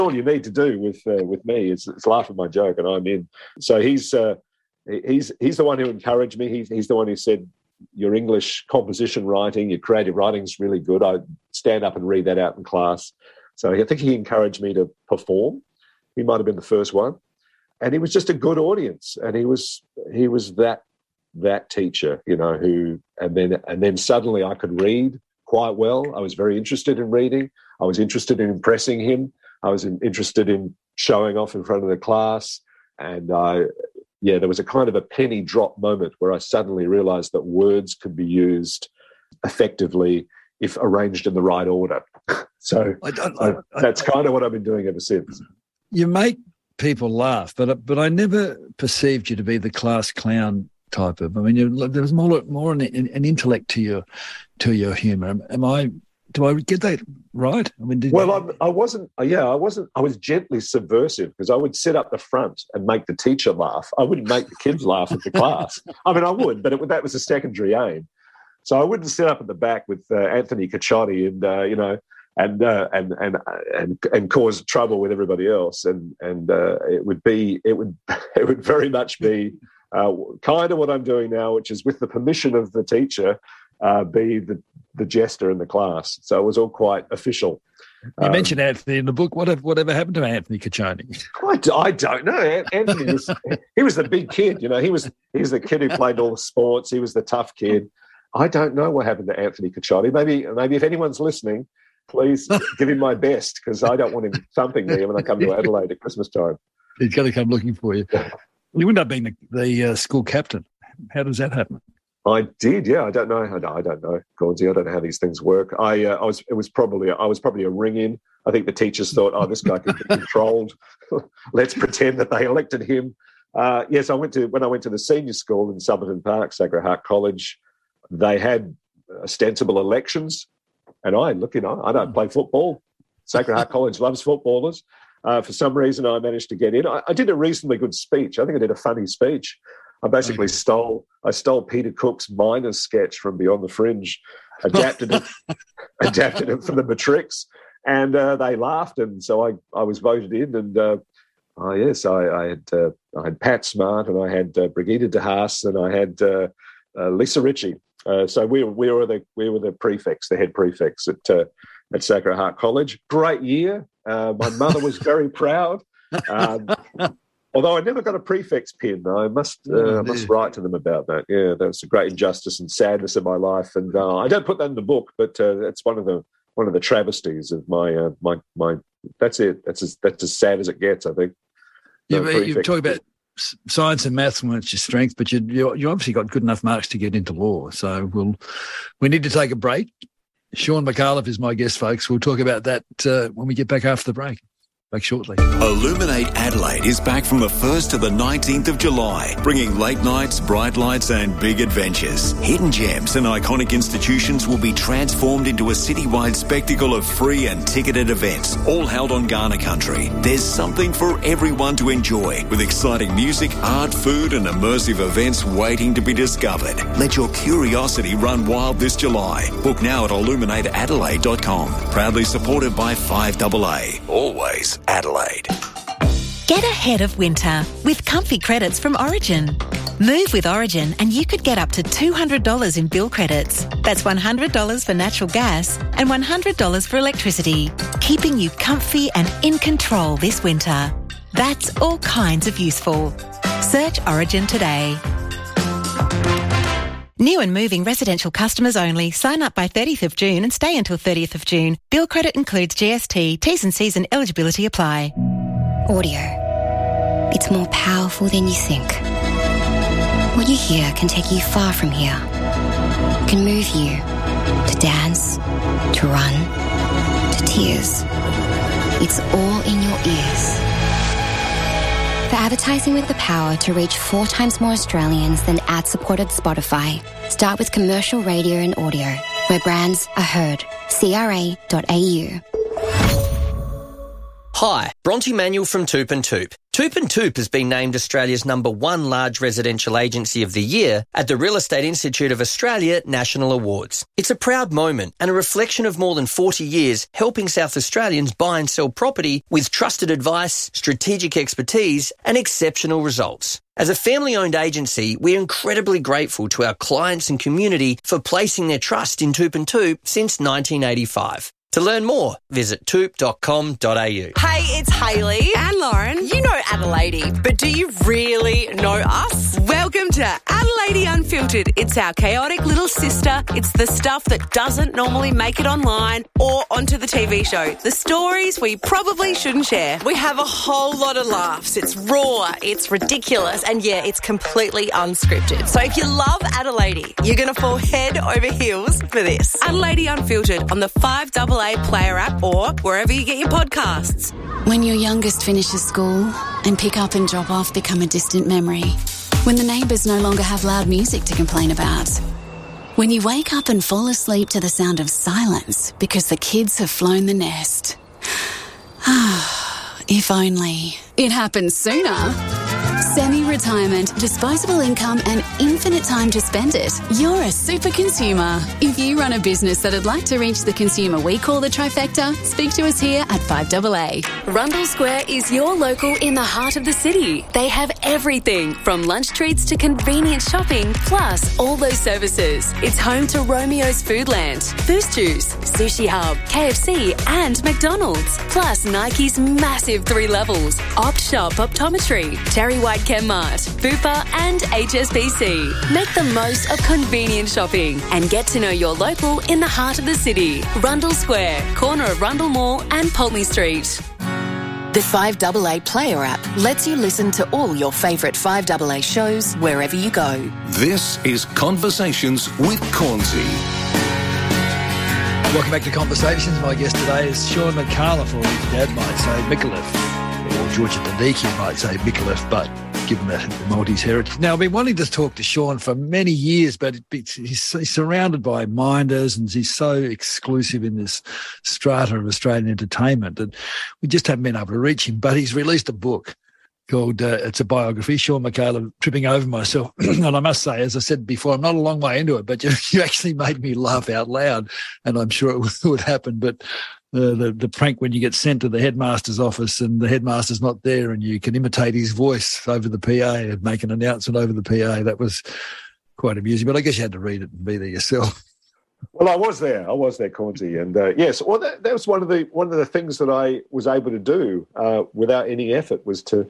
all you need to do with me is laugh at my joke, and I'm in. So he's the one who encouraged me. He's the one who said, your English composition writing, your creative writing is really good. I stand up and read that out in class. So I think he encouraged me to perform. He might have been the first one. And he was just a good audience. And he was that teacher, and then suddenly I could read quite well. I was very interested in reading. I was interested in impressing him. I was interested in showing off in front of the class. And there was a kind of a penny drop moment where I suddenly realised that words could be used effectively if arranged in the right order. So that's kind of what I've been doing ever since. You make people laugh, but I never perceived you to be the class clown type of. I mean, there was more an intellect to your humour. Do I get that right? I mean, I wasn't. I was gently subversive because I would sit up the front and make the teacher laugh. I wouldn't make the kids laugh at the class. I mean, I would, but that was a secondary aim. So I wouldn't sit up at the back with Anthony Caciotti and cause trouble with everybody else. And it would very much be kind of what I'm doing now, which is with the permission of the teacher, be the jester in the class. So it was all quite official. You mentioned Anthony in the book. Whatever happened to Anthony Caccioni? I don't know. Anthony was the big kid. He was the kid who played all the sports. He was the tough kid. I don't know what happened to Anthony Caccioni. Maybe if anyone's listening, please give him my best, because I don't want him thumping me when I come to Adelaide at Christmas time. He's going to come looking for you. You ended up being the school captain. How does that happen? I did, yeah. I don't know, Gordy. I don't know how these things work. I was probably a ring-in. I think the teachers thought, this guy can be controlled. Let's pretend that they elected him. Yes, when I went to the senior school in Somerton Park, Sacred Heart College, they had ostensible elections, and I don't play football. Sacred Heart College loves footballers. For some reason, I managed to get in. I did a reasonably good speech. I think I did a funny speech. I basically stole Peter Cook's Miners sketch from Beyond the Fringe, adapted it for the Matrix, and they laughed, and so I was voted in. And I had Pat Smart, and I had Brigitte de Haas, and I had Lisa Ritchie. So we were the prefects, the head prefects at Sacred Heart College. Great year. My mother was very proud. Although I never got a prefect's pin, I must write to them about that. Yeah, that was a great injustice and sadness in my life, and I don't put that in the book, but that's one of the travesties of my. That's it. That's as sad as it gets, I think. You've talked about science and maths when it's your strength, but you obviously got good enough marks to get into law. So we need to take a break. Sean McAuliffe is my guest, folks. We'll talk about that when we get back after the break. Back shortly. Illuminate Adelaide is back from the 1st to the 19th of July, bringing late nights, bright lights and big adventures. Hidden gems and iconic institutions will be transformed into a citywide spectacle of free and ticketed events, all held on Kaurna country. There's something for everyone to enjoy, with exciting music, art, food and immersive events waiting to be discovered. Let your curiosity run wild this July. Book now at illuminateadelaide.com. Proudly supported by 5AA. Always Adelaide. Get ahead of winter with comfy credits from Origin. Move with Origin and you could get up to $200 in bill credits. That's $100 for natural gas and $100 for electricity, keeping you comfy and in control this winter. That's all kinds of useful. Search Origin today. New and moving residential customers only. Sign up by 30th of June and stay until 30th of June. Bill credit includes GST. T's and C's and eligibility apply. Audio. It's more powerful than you think. What you hear can take you far from here. Can move you to dance, to run, to tears. It's all in your ears. For advertising with the power to reach 4 times more Australians than ad-supported Spotify, start with commercial radio and audio, where brands are heard. CRA.au. Hi, Bronte Manuel from Toop and Toop. Toop and Toop has been named Australia's #1 large residential agency of the year at the Real Estate Institute of Australia National Awards. It's a proud moment and a reflection of more than 40 years helping South Australians buy and sell property with trusted advice, strategic expertise and exceptional results. As a family-owned agency, we're incredibly grateful to our clients and community for placing their trust in Toop and Toop since 1985. To learn more, visit toop.com.au. Hey, it's Hayley and Lauren. You know Adelaide, but do you really know us? Welcome to Adelaide Unfiltered. It's our chaotic little sister. It's the stuff that doesn't normally make it online or onto the TV show. The stories we probably shouldn't share. We have a whole lot of laughs. It's raw, it's ridiculous, and yeah, it's completely unscripted. So if you love Adelaide, you're going to fall head over heels for this. Adelaide Unfiltered on the 5AA Player app or wherever you get your podcasts. When your youngest finishes school and pick up and drop off become a distant memory. When the neighbours no longer have loud music to complain about. When you wake up and fall asleep to the sound of silence because the kids have flown the nest. If only. It happens sooner. Semi-retirement, disposable income and infinite time to spend it. You're a super consumer. If you run a business that'd like to reach the consumer we call the trifecta, speak to us here at 5AA. Rundle Square is your local in the heart of the city. They have everything from lunch treats to convenient shopping, plus all those services. It's home to Romeo's Foodland, Boost Juice, Sushi Hub, KFC and McDonald's. Plus Nike's massive 3 levels, Opt Shop Optometry, Terry White Chemmart, Bupa and HSBC. Make the most of convenient shopping and get to know your local in the heart of the city. Rundle Square, corner of Rundle Mall and Pulteney Street. The 5AA Player app lets you listen to all your favourite 5AA shows wherever you go. This is Conversations with Cornsey. Welcome back to Conversations. My guest today is Sean McAuliffe, or his dad might say Micallef. Or Georgia Dadiki might say Micallef, but given that Maltese heritage. Now, I've been wanting to talk to Sean for many years, but he's surrounded by minders and he's so exclusive in this strata of Australian entertainment that we just haven't been able to reach him. But he's released a book called, it's a biography, Sean McAuliffe, Tripping Over Myself. And I must say, as I said before, I'm not a long way into it, but you actually made me laugh out loud, and I'm sure it would happen. But the prank when you get sent to the headmaster's office and the headmaster's not there and you can imitate his voice over the PA and make an announcement over the PA, that was quite amusing. But I guess you had to read it and be there yourself. Well, I was there, Cornsey, and yes, well, that was one of the things that I was able to do without any effort was to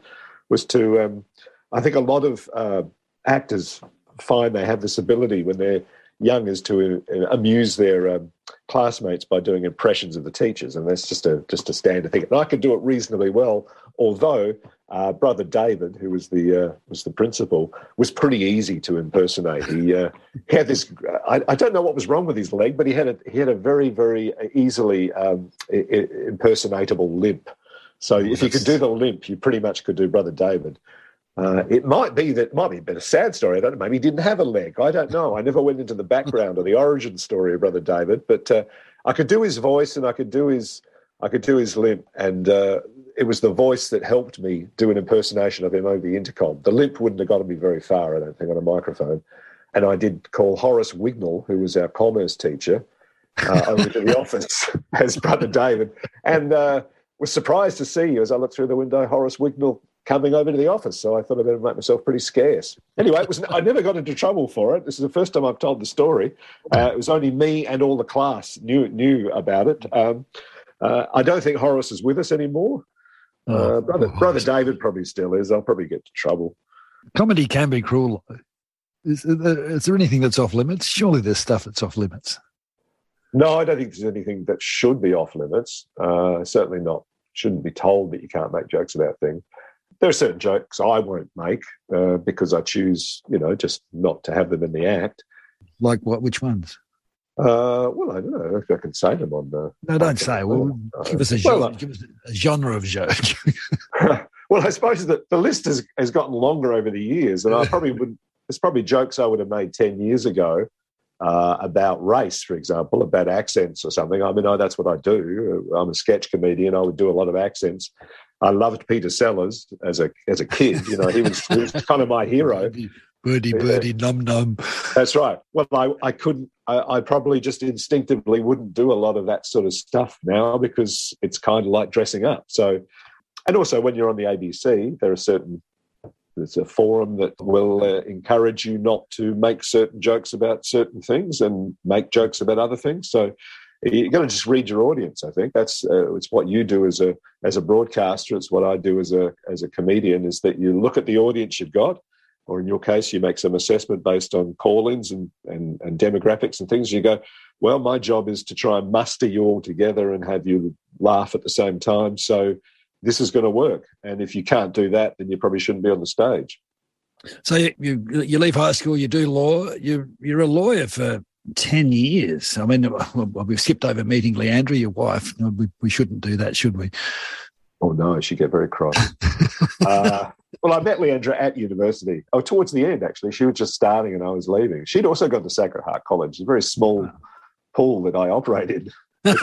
I think a lot of actors find they have this ability when they're young is to amuse their classmates by doing impressions of the teachers, and that's just a standard thing. And I could do it reasonably well, although Brother David, who was the principal, was pretty easy to impersonate. He had this. I don't know what was wrong with his leg, but he had a very, very easily impersonatable limp. So if you could do the limp, you pretty much could do Brother David. It might be a bit of a sad story. I don't know. Maybe he didn't have a leg. I don't know. I never went into the background or the origin story of Brother David, but I could do his voice and I could do his limp, and it was the voice that helped me do an impersonation of him over the intercom. The limp wouldn't have gotten me very far, I don't think, on a microphone. And I did call Horace Wignall, who was our commerce teacher, over to the office as Brother David, and was surprised to see, as I looked through the window, Horace Wignall coming over to the office. So I thought I'd better make myself pretty scarce. Anyway, I never got into trouble for it. This is the first time I've told the story. It was only me and all the class knew about it. I don't think Horace is with us anymore. Brother David probably still is. I'll probably get into trouble. Comedy can be cruel. Is there anything that's off limits? Surely there's stuff that's off limits. No, I don't think there's anything that should be off limits. Certainly not. Shouldn't be told that you can't make jokes about things. There are certain jokes I won't make because I choose, just not to have them in the act. Like what? Which ones? Well, I don't know if I can say them on the... No, don't say. Well, give us a genre. Give us a genre of joke. Well, I suppose that the list has gotten longer over the years, and I probably wouldn't... There's probably jokes I would have made 10 years ago about race, for example, about accents or something. I mean, that's what I do. I'm a sketch comedian. I would do a lot of accents. I loved Peter Sellers as a kid. You know, he was kind of my hero. Birdie, num num. That's right. Well, I couldn't. I probably just instinctively wouldn't do a lot of that sort of stuff now because it's kind of like dressing up. So, and also when you're on the ABC, there's a forum that will encourage you not to make certain jokes about certain things and make jokes about other things. So you've got to just read your audience. I think that's it's what you do as a broadcaster. It's what I do as a comedian. Is that you look at the audience you've got, or in your case, you make some assessment based on call-ins and demographics and things. You go, well, my job is to try and muster you all together and have you laugh at the same time. So this is going to work. And if you can't do that, then you probably shouldn't be on the stage. So you leave high school, you do law. You're a lawyer for 10 years. I mean, we've skipped over meeting Leandra, your wife. We shouldn't do that, should we? Oh, no, she'd get very cross. Well, I met Leandra at university. Oh, towards the end, actually. She was just starting and I was leaving. She'd also gone to Sacred Heart College, a very small pool that I operated.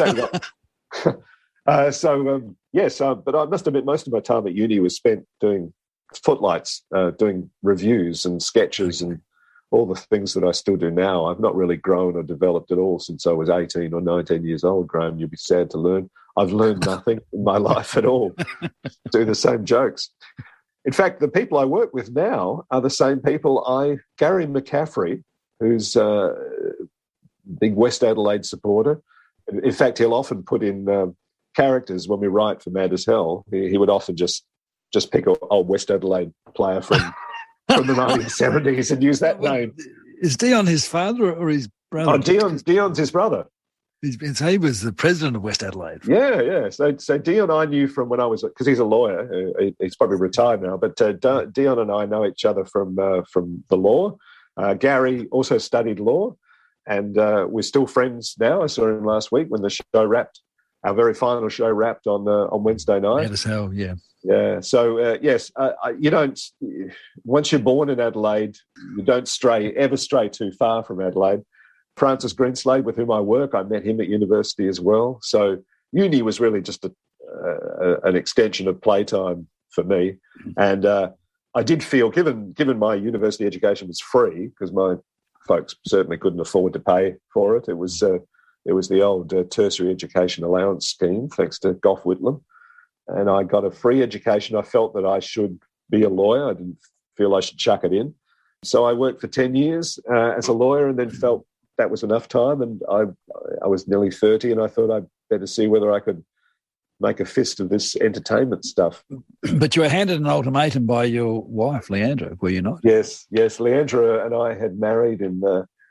But I must admit most of my time at uni was spent doing footlights, doing reviews and sketches and all the things that I still do now. I've not really grown or developed at all since I was 18 or 19 years old, Graham. You'll be sad to learn. I've learned nothing in my life at all. Do the same jokes. In fact, the people I work with now are the same people. Gary McCaffrey, who's a big West Adelaide supporter. In fact, he'll often put in characters when we write for Mad as Hell. He would often just pick an old West Adelaide player from the 1970s and use that name. Is Dion his father or his brother? Oh, Dion's his brother. He was the president of West Adelaide. Yeah. So Dion I knew from when I was, because he's a lawyer. He's probably retired now, but Dion and I know each other from the law. Gary also studied law, and we're still friends now. I saw him last week when the show wrapped. Our very final show wrapped on Wednesday night. Mad as Hell, yeah. Yeah. So yes, you don't. Once you're born in Adelaide, you don't ever stray too far from Adelaide. Francis Greenslade, with whom I work, I met him at university as well. So uni was really just an extension of playtime for me. And I did feel, given my university education was free, because my folks certainly couldn't afford to pay for it. It was the old tertiary education allowance scheme, thanks to Gough Whitlam. And I got a free education. I felt that I should be a lawyer. I didn't feel I should chuck it in. So I worked for 10 years as a lawyer and then felt that was enough time. And I was nearly 30 and I thought I'd better see whether I could make a fist of this entertainment stuff. But you were handed an ultimatum by your wife, Leandra, were you not? Yes. Leandra and I had married in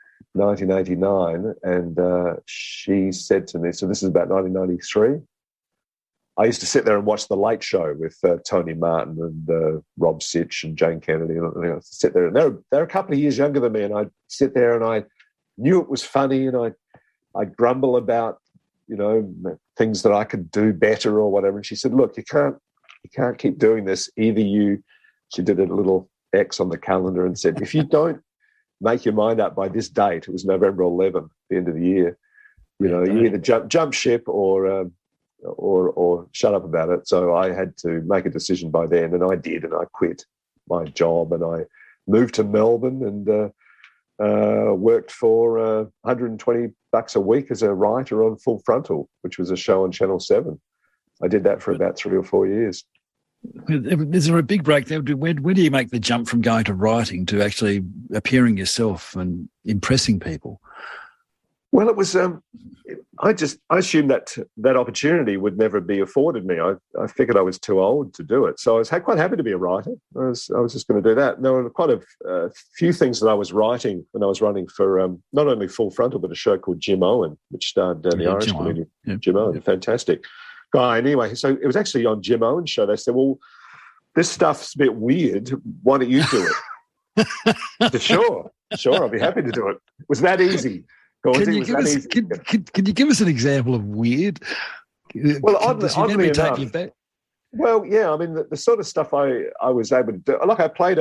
1989 and she said to me, so this is about 1993, I used to sit there and watch The Late Show with Tony Martin and Rob Sitch and Jane Kennedy. And I sit there, and they're a couple of years younger than me, and I'd sit there and I knew it was funny, and I'd grumble about, things that I could do better or whatever. And she said, "Look, you can't keep doing this. She did a little X on the calendar and said, if you don't make your mind up by this date, it was November 11th, the end of the year, you either jump ship or shut up about it." So I had to make a decision by then, and I did, and I quit my job and I moved to Melbourne and worked for $120 a week as a writer on Full Frontal, which was a show on Channel 7. I did that for about 3 or 4 years. Is there a big break there? When do you make the jump from going to writing to actually appearing yourself and impressing people? Well, it was. I assumed that opportunity would never be afforded me. I figured I was too old to do it, so I was quite happy to be a writer. I was just going to do that. And there were quite a few things that I was writing when I was running for not only Full Frontal, but a show called Jim Owen, which starred the Irish comedian Jim Owen. Fantastic guy. Anyway, so it was actually on Jim Owen's show. They said, "Well, this stuff's a bit weird. Why don't you do it?" Sure, I'll be happy to do it. It was that easy. Can you give us an example of weird? Well, oddly enough, well, yeah. I mean, the sort of stuff I was able to do. Like I played a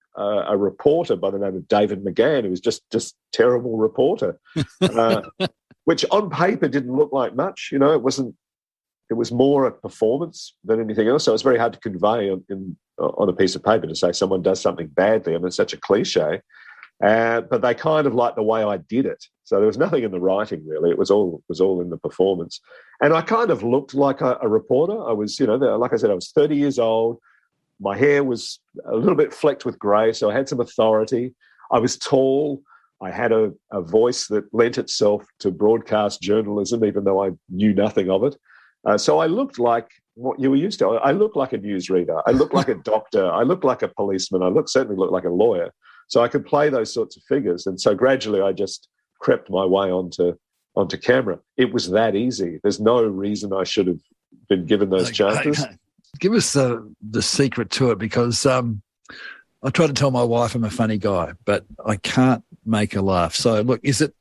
a reporter by the name of David McGann, who was just terrible reporter, which on paper didn't look like much. You know, it was more a performance than anything else. So it's very hard to convey on a piece of paper to say someone does something badly. I mean, it's such a cliche. But they kind of liked the way I did it. So there was nothing in the writing, really. It was all in the performance. And I kind of looked like a reporter. I was, like I said, I was 30 years old. My hair was a little bit flecked with grey, so I had some authority. I was tall. I had a voice that lent itself to broadcast journalism, even though I knew nothing of it. So I looked like what you were used to. I looked like a newsreader. I looked like a doctor. I looked like a policeman. I certainly looked like a lawyer. So I could play those sorts of figures. And so gradually I just crept my way onto camera. It was that easy. There's no reason I should have been given those chances. Give us the secret to it, because I try to tell my wife I'm a funny guy, but I can't make her laugh. So look, is it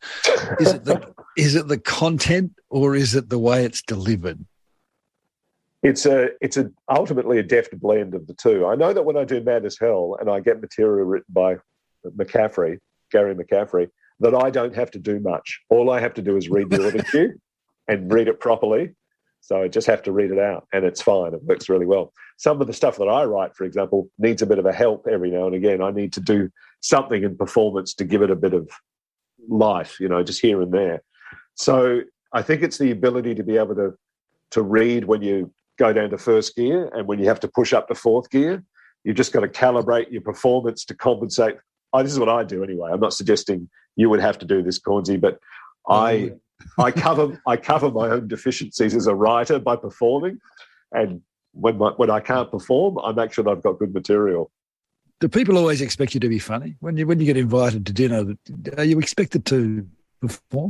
the content, or is it the way it's delivered? It's ultimately a deft blend of the two. I know that when I do Mad as Hell and I get material written by Gary McCaffrey, that I don't have to do much. All I have to do is read the order cue and read it properly. So I just have to read it out, and it's fine. It works really well. Some of the stuff that I write, for example, needs a bit of a help every now and again. I need to do something in performance to give it a bit of life, just here and there. So I think it's the ability to be able to read when you go down to first gear and when you have to push up to fourth gear. You've just got to calibrate your performance to compensate. This is what I do anyway. I'm not suggesting you would have to do this, Cornsey, but I cover my own deficiencies as a writer by performing, and when I can't perform, I make sure that I've got good material. Do people always expect you to be funny when you get invited to dinner? Are you expected to perform?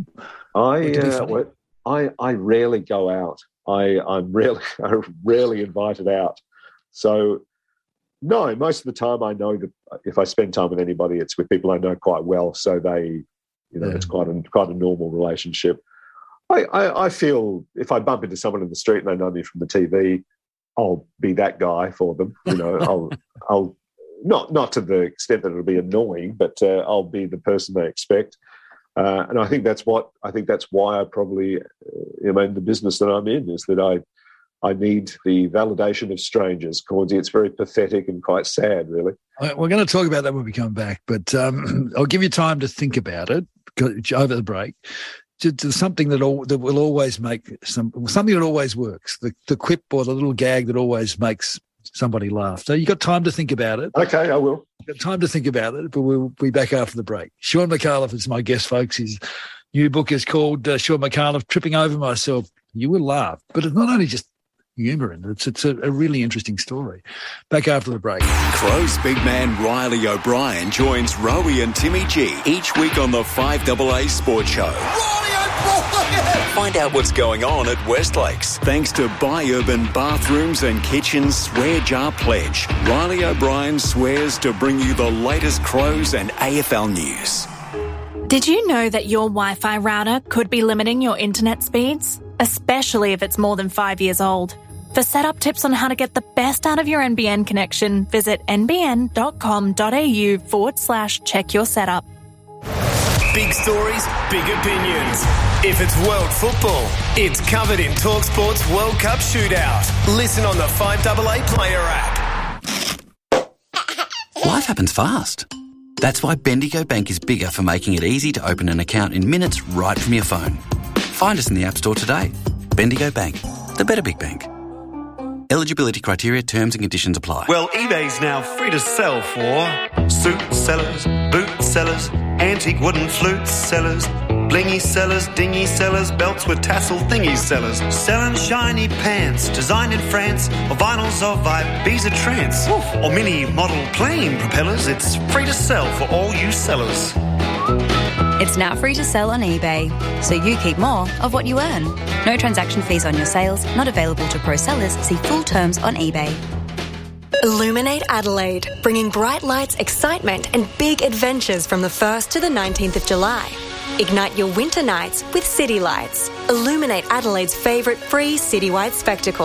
I rarely go out. I'm rarely invited out. So no, most of the time I know that if I spend time with anybody, it's with people I know quite well. So they, it's quite a normal relationship. I feel if I bump into someone in the street and they know me from the TV, I'll be that guy for them. I'll not to the extent that it'll be annoying, but I'll be the person they expect. And I think that's why I probably am in the business that I'm in, is that I need the validation of strangers. Cornsey, it's very pathetic and quite sad, really. We're going to talk about that when we come back, but I'll give you time to think about it over the break. To something that will always make something that always works, the quip or the little gag that always makes somebody laugh. So you got time to think about it. Okay, I will. Got time to think about it, but we'll be back after the break. Sean McAuliffe is my guest, folks. His new book is called Sean McAuliffe, Tripping Over Myself. You will laugh, but it's not only just humour in it. It's a really interesting story. Back after the break. Crow's big man Riley O'Brien joins Rowie and Timmy G each week on the 5AA Sports Show. Riley O'Brien! Find out what's going on at Westlakes. Thanks to Buy Urban Bathrooms and Kitchens Swear Jar Pledge. Riley O'Brien swears to bring you the latest Crows and AFL news. Did you know that your Wi-Fi router could be limiting your internet speeds? Especially if it's more than 5 years old. For setup tips on how to get the best out of your NBN connection, visit nbn.com.au/check your setup. Big stories, big opinions. If it's world football, it's covered in TalkSport's World Cup Shootout. Listen on the 5AA Player app. Life happens fast. That's why Bendigo Bank is bigger for making it easy to open an account in minutes right from your phone. Find us in the App Store today. Bendigo Bank, the better big bank. Eligibility criteria, terms and conditions apply. Well, eBay's now free to sell for suit sellers, boot sellers, antique wooden flute sellers, blingy sellers, dingy sellers, belts with tassel thingy sellers, selling shiny pants designed in France, or vinyls of Ibiza trance, or mini model plane propellers. It's free to sell for all you sellers. It's now free to sell on eBay, so you keep more of what you earn. No transaction fees on your sales, not available to pro sellers. See full terms on eBay. Illuminate Adelaide, bringing bright lights, excitement and big adventures from the 1st to the 19th of July. Ignite your winter nights with City Lights. Illuminate Adelaide's favourite free citywide spectacle.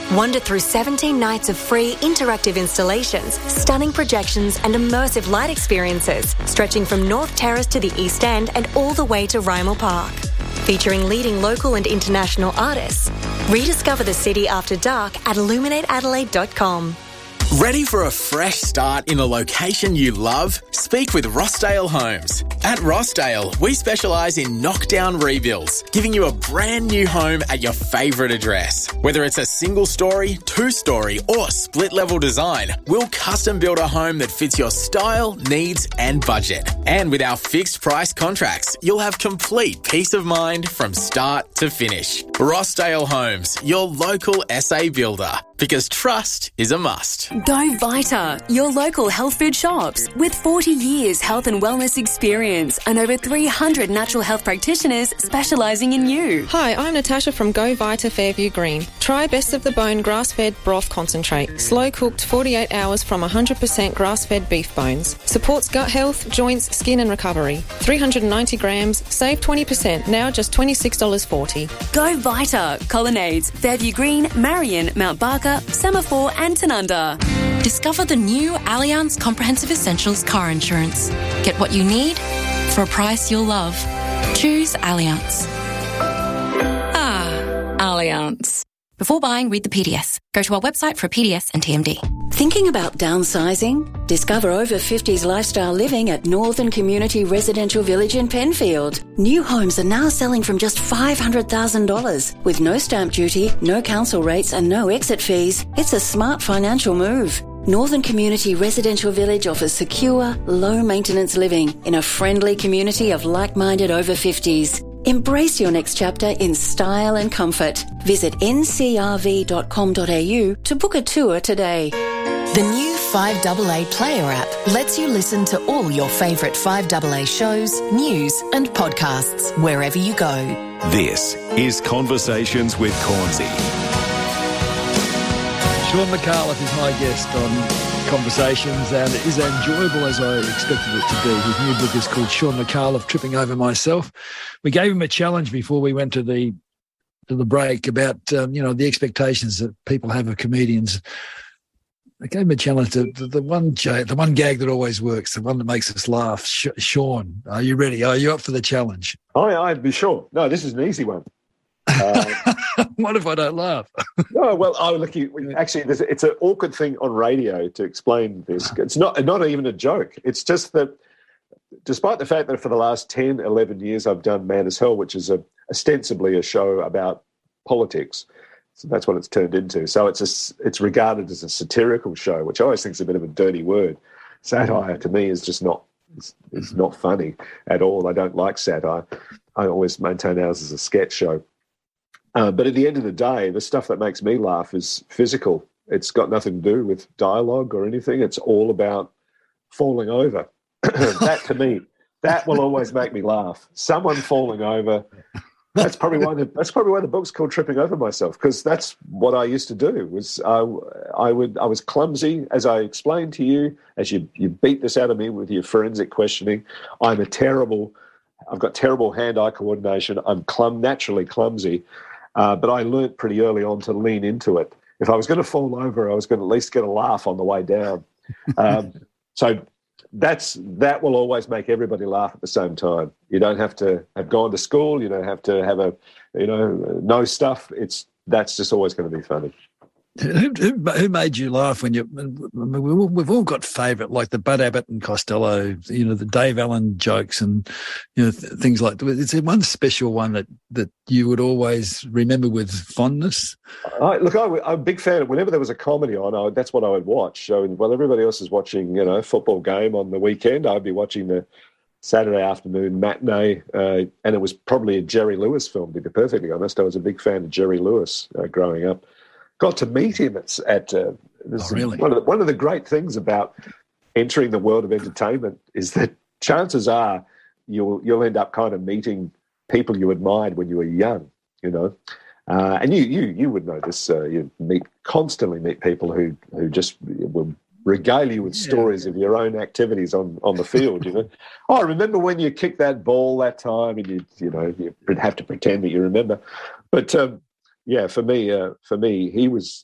Wander through 17 nights of free interactive installations, stunning projections and immersive light experiences, stretching from North Terrace to the East End and all the way to Rymel Park. Featuring leading local and international artists. Rediscover the city after dark at illuminateadelaide.com. Ready for a fresh start in a location you love? Speak with Rossdale Homes. At Rossdale, we specialise in knockdown rebuilds, giving you a brand new home at your favourite address. Whether it's a single story, 2-story or split level design, we'll custom build a home that fits your style, needs and budget. And with our fixed price contracts, you'll have complete peace of mind from start to finish. Rossdale Homes, your local SA builder. Because trust is a must. Go Vita, your local health food shops. With 40 years health and wellness experience and over 300 natural health practitioners specialising in you. Hi, I'm Natasha from Go Vita Fairview Green. Try Best of the Bone grass-fed broth concentrate. Slow cooked 48 hours from 100% grass-fed beef bones. Supports gut health, joints, skin and recovery. 390 grams, save 20%, now just $26.40. Go Vita, Colonnades, Fairview Green, Marion, Mount Barker, Semaphore and Tanunda. Discover the new Allianz Comprehensive Essentials car insurance. Get what you need for a price you'll love. Choose Allianz. Allianz. Before buying, read the PDS. Go to our website for a PDS and TMD. Thinking about downsizing? Discover over 50s lifestyle living at Northern Community Residential Village in Penfield. New homes are now selling from just $500,000 with no stamp duty, no council rates and no exit fees. It's a smart financial move. Northern Community Residential Village offers secure, low-maintenance living in a friendly community of like-minded over 50s. Embrace your next chapter in style and comfort. Visit ncrv.com.au to book a tour today. The new 5AA Player app lets you listen to all your favourite 5AA shows, news and podcasts wherever you go. This is Conversations with Cornsey. Sean McAuliffe is my guest on Conversations, and it is enjoyable as I expected it to be. His new book is called Sean McAuliffe, Tripping Over Myself. We gave him a challenge before we went to the break about the expectations that people have of comedians. I gave him a challenge to the one gag that always works, the one that makes us laugh. Sean, are you ready? Are you up for the challenge? I'd be sure. No, this is an easy one. What if I don't laugh? No, well, actually, it's an awkward thing on radio to explain this. It's not even a joke. It's just that despite the fact that for the last 10, 11 years I've done Man as Hell, which is ostensibly a show about politics. So that's what it's turned into. So it's regarded as a satirical show, which I always think is a bit of a dirty word. Satire to me is just not it's not funny at all. I don't like satire. I always maintain ours as a sketch show. But at the end of the day, the stuff that makes me laugh is physical. It's got nothing to do with dialogue or anything. It's all about falling over. That, to me, that will always make me laugh. Someone falling over. That's probably why the book's called Tripping Over Myself, because that's what I used to do. Was I was clumsy, as I explained to you, as you beat this out of me with your forensic questioning. I've got terrible hand-eye coordination. I'm naturally clumsy. But I learnt pretty early on to lean into it. If I was going to fall over, I was going to at least get a laugh on the way down. So that will always make everybody laugh at the same time. You don't have to have gone to school. You don't have to have know stuff. That's just always going to be funny. Who made you laugh when we've all got favourite, like the Bud Abbott and Costello, the Dave Allen jokes and, things like that. Is there one special one that you would always remember with fondness? I'm a big fan. Whenever there was a comedy on, that's what I would watch. So while everybody else is watching, a football game on the weekend, I'd be watching the Saturday afternoon matinee, and it was probably a Jerry Lewis film, to be perfectly honest. I was a big fan of Jerry Lewis growing up. Got to meet him really? One of the great things about entering the world of entertainment is that chances are you'll end up kind of meeting people you admired when you were young, and you would know this. You constantly meet people who just will regale you with stories of your own activities on the field. I remember when you kicked that ball that time, and you have to pretend that you remember, but. For me, he was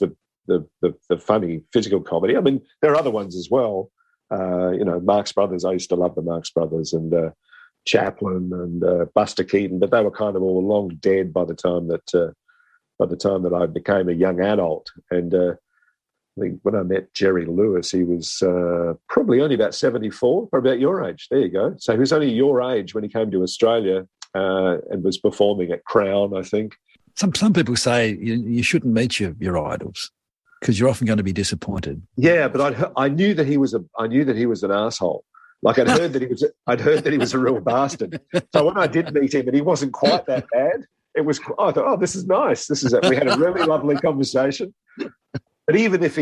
the funny physical comedy. I mean, there are other ones as well. Marx Brothers. I used to love the Marx Brothers and Chaplin and Buster Keaton, but they were kind of all long dead by the time that I became a young adult. And I think when I met Jerry Lewis, he was probably only about 74, probably about your age. There you go. So he was only your age when he came to Australia and was performing at Crown, I think. Some people say you shouldn't meet your idols because you're often going to be disappointed. Yeah, but I knew that he was an asshole. Like I'd heard that he was a real bastard. So when I did meet him and he wasn't quite that bad, I thought, oh, this is nice. We had a really lovely conversation. But even if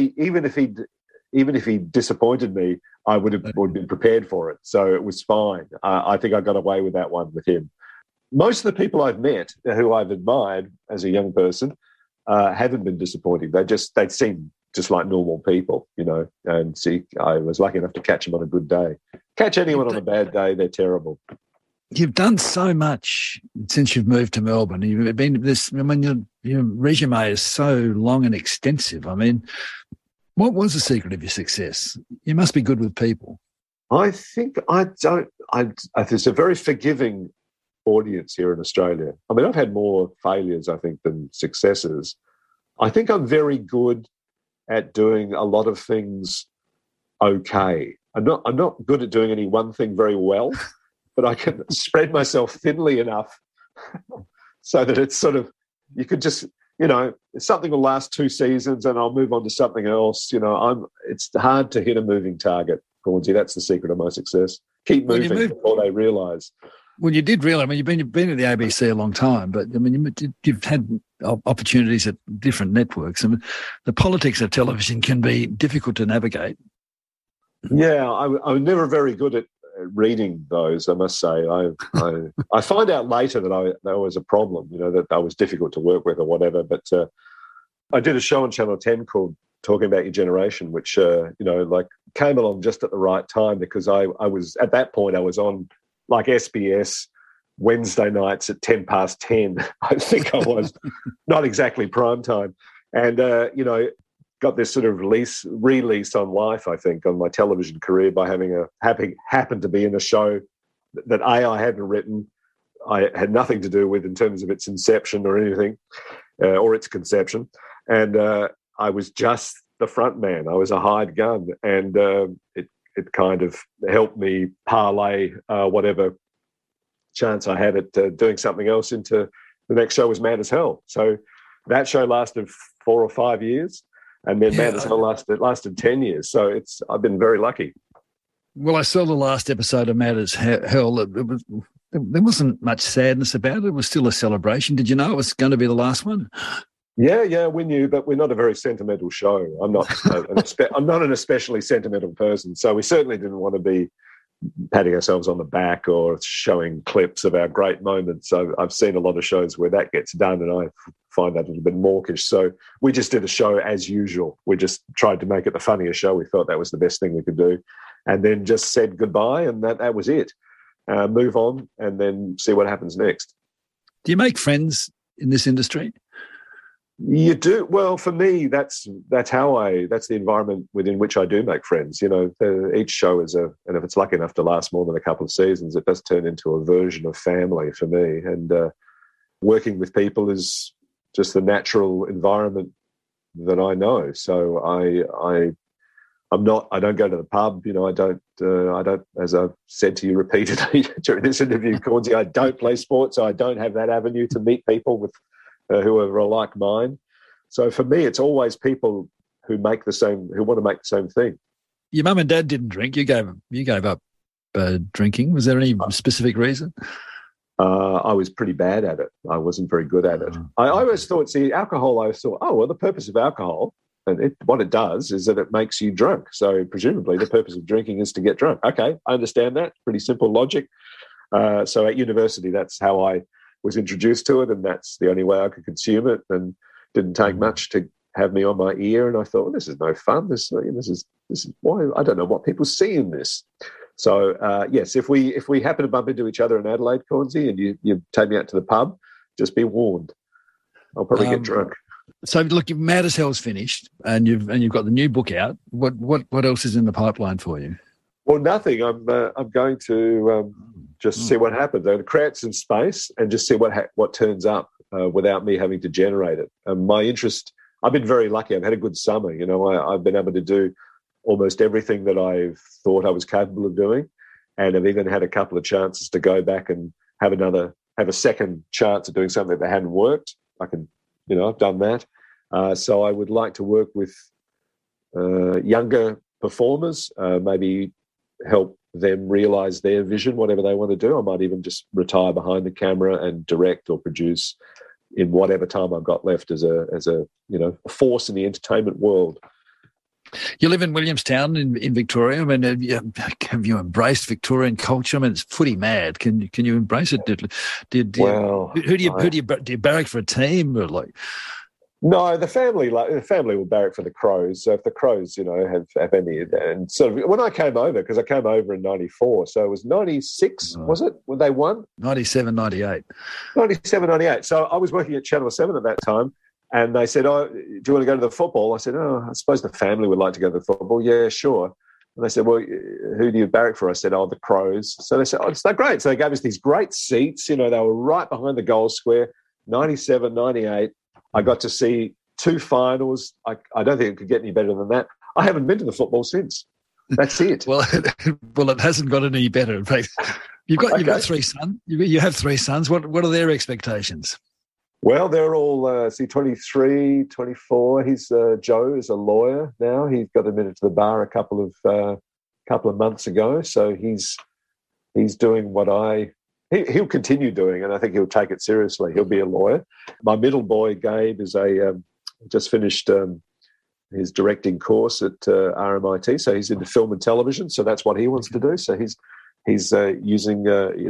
he disappointed me, I would have been prepared for it. So it was fine. I think I got away with that one with him. Most of the people I've met who I've admired as a young person haven't been disappointing. They seem just like normal people, and see, I was lucky enough to catch them on a good day. Catch anyone on a bad day, they're terrible. You've done so much since you've moved to Melbourne. You've been your resume is so long and extensive. I mean, what was the secret of your success? You must be good with people. I think there's a very forgiving audience here in Australia. I mean, I've had more failures, I think, than successes. I think I'm very good at doing a lot of things okay. I'm not good at doing any one thing very well, but I can spread myself thinly enough so that it's sort of, you could just, something will last 2 seasons and I'll move on to something else. It's hard to hit a moving target, Cornsey. That's the secret of my success. Keep moving before they realise. Well, you did realise. I mean, you've been at the ABC a long time, but I mean, you've had opportunities at different networks. I mean, the politics of television can be difficult to navigate. Yeah, I'm never very good at reading those, I must say. I find out later that was a problem, that I was difficult to work with or whatever. But I did a show on Channel 10 called Talking About Your Generation, which, came along just at the right time because I was, at that point, I was on like SBS Wednesday nights at 10:10. I think I was, not exactly prime time. And, got this sort of release on life, I think, on my television career by happened to be in a show that I hadn't written, I had nothing to do with in terms of its inception or anything, or its conception. And I was just the front man. I was a hired gun. And it kind of helped me parlay whatever chance I had at doing something else into the next show was Mad as Hell. So that show lasted 4 or 5 years. And then Mad as Hell lasted 10 years. So I've been very lucky. Well, I saw the last episode of Mad as Hell. There wasn't much sadness about it. It was still a celebration. Did you know it was going to be the last one? Yeah, we knew, but we're not a very sentimental show. I'm not an especially sentimental person. So we certainly didn't want to be patting ourselves on the back or showing clips of our great moments. So I've seen a lot of shows where that gets done and I find that a little bit mawkish. So we just did a show as usual. We just tried to make it the funniest show. We thought that was the best thing we could do. And then just said goodbye and that was it. Move on and then see what happens next. Do you make friends in this industry? You do. Well, for me, that's the environment within which I do make friends. Each show is and if it's lucky enough to last more than a couple of seasons, it does turn into a version of family for me. And working with people is just the natural environment that I know. So I don't go to the pub. I don't, as I've said to you repeatedly during this interview, Cornsey, I don't play sports. So I don't have that avenue to meet people with who are like mine. So for me, it's always people who want to make the same thing. Your mum and dad didn't drink. You gave up drinking. Was there any specific reason? I was pretty bad at it. I wasn't very good at it. I always thought, alcohol, I thought, the purpose of alcohol, and what it does is that it makes you drunk. So presumably the purpose of drinking is to get drunk. Okay, I understand that. Pretty simple logic. So at university, that's how I was introduced to it, and that's the only way I could consume it, and didn't take much to have me on my ear. And I thought, this is no fun. This is why I don't know what people see in this. So yes, if we happen to bump into each other in Adelaide, Cornsey, and you take me out to the pub, just be warned. I'll probably get drunk. So look, Mad as Hell's finished, and you've got the new book out. What else is in the pipeline for you? Well, nothing. I'm going to just see what happens. I'm going to create some space and just see what turns up without me having to generate it. My interest, I've been very lucky. I've had a good summer. You know, I've been able to do almost everything that I've thought I was capable of doing, and I've even had a couple of chances to go back and have a second chance at doing something that hadn't worked. I've done that. So I would like to work with younger performers, maybe help them realise their vision, whatever they want to do. I might even just retire behind the camera and direct or produce in whatever time I've got left as a force in the entertainment world. You live in Williamstown in Victoria. I mean, have you embraced Victorian culture? I mean, it's footy mad. Can you embrace it? Do you barrack for a team or like? No, the family will barrack for the Crows. So if the Crows, have any, and sort of when I came over, because I came over in '94, so it was '96, was it when they won? 97, 98. 97, 98. So I was working at Channel 7 at that time. And they said, "Oh, do you want to go to the football?" I said, "Oh, I suppose the family would like to go to the football." "Yeah, sure." And they said, "Well, who do you barrack for?" I said, "Oh, the Crows." So they said, "Oh, it's not great." So they gave us these great seats. They were right behind the goal square. 97, 98. I got to see 2 finals. I don't think it could get any better than that. I haven't been to the football since. That's it. Well, it hasn't got any better. In fact, you've got 3 sons. You have 3 sons. What are their expectations? Well, they're all 23, 24. Joe is a lawyer now. He got admitted to the bar a couple of months ago. So he's doing what he'll continue doing, and I think he'll take it seriously. He'll be a lawyer. My middle boy, Gabe, is just finished his directing course at RMIT. So he's into film and television. So that's what he wants to do. So he's using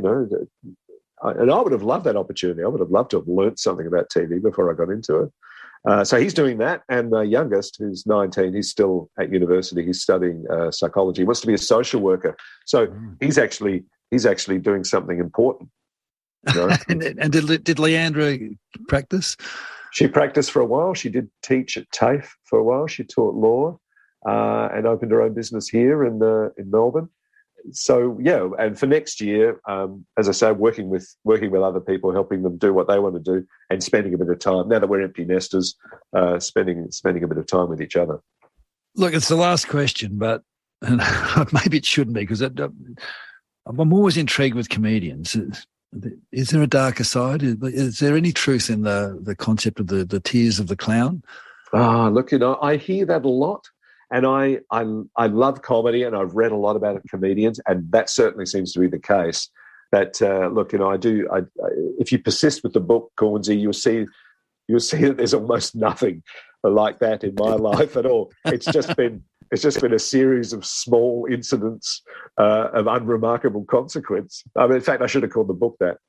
and I would have loved that opportunity. I would have loved to have learnt something about TV before I got into it. So he's doing that. And the youngest, who's 19, he's still at university. He's studying psychology. He wants to be a social worker. So he's actually doing something important. And did Leandra practice? She practiced for a while. She did teach at TAFE for a while. She taught law and opened her own business here in Melbourne. So, yeah, and for next year, as I say, working with other people, helping them do what they want to do and spending a bit of time, now that we're empty nesters, spending a bit of time with each other. Look, it's the last question, but maybe it shouldn't be, because I'm always intrigued with comedians. Is there a darker side? Is there any truth in the concept of the tears of the clown? Look, I hear that a lot. And I love comedy, and I've read a lot about comedians, and that certainly seems to be the case. That if you persist with the book, Cornsey, you'll see that there's almost nothing like that in my life at all. It's just been a series of small incidents of unremarkable consequence. I mean, in fact, I should have called the book that.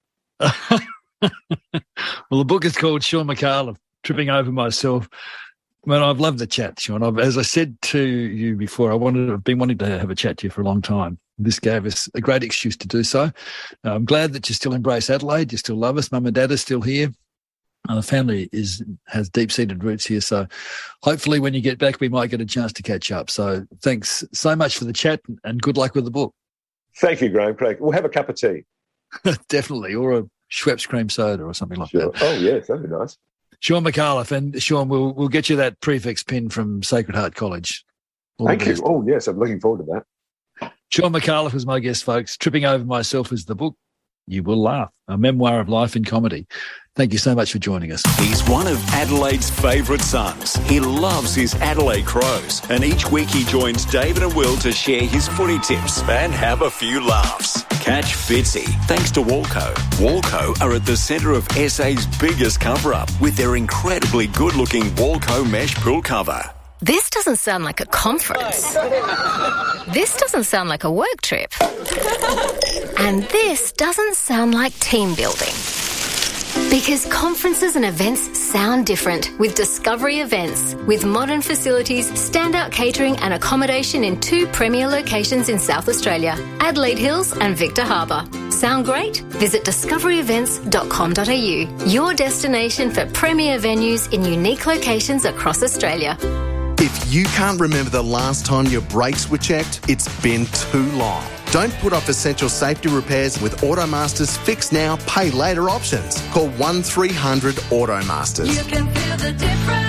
Well, the book is called Sean McAuliffe, Tripping Over Myself. Man, I've loved the chat, Sean. As I said to you before, I've been wanting to have a chat to you for a long time. This gave us a great excuse to do so. I'm glad that you still embrace Adelaide. You still love us. Mum and Dad are still here. The family has deep-seated roots here. So hopefully when you get back, we might get a chance to catch up. So thanks so much for the chat, and good luck with the book. Thank you, Graham. Craig. We'll have a cup of tea. Definitely, or a Schweppes cream soda or something like that. Oh, yes, that'd be nice. Sean McAuliffe, and Sean, we'll get you that prefix pin from Sacred Heart College. Thank you. Oh, yes, I'm looking forward to that. Sean McAuliffe was my guest, folks. Tripping Over Myself is the book. You will laugh. A memoir of life in comedy. Thank you so much for joining us. He's one of Adelaide's favourite sons. He loves his Adelaide Crows, and each week he joins David and Will to share his footy tips and have a few laughs. Catch Fitzy, thanks to Walco. Walco are at the centre of SA's biggest cover-up with their incredibly good-looking Walco mesh pool cover. This doesn't sound like a conference. This doesn't sound like a work trip. And this doesn't sound like team building. Because conferences and events sound different with Discovery Events. With modern facilities, standout catering and accommodation in 2 premier locations in South Australia, Adelaide Hills and Victor Harbour. Sound great? Visit discoveryevents.com.au, your destination for premier venues in unique locations across Australia. If you can't remember the last time your brakes were checked, it's been too long. Don't put off essential safety repairs with Automaster's Fix Now, Pay Later options. Call 1300 Automasters. You can feel the difference.